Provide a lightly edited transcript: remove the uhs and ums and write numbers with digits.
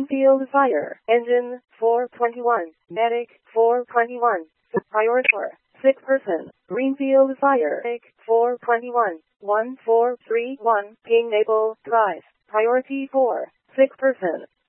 Greenfield Fire Engine 421, Medic 421, Priority 4, sick person, Greenfield Fire Medic 421, 1431, King Maple Drive, Priority 4, sick person.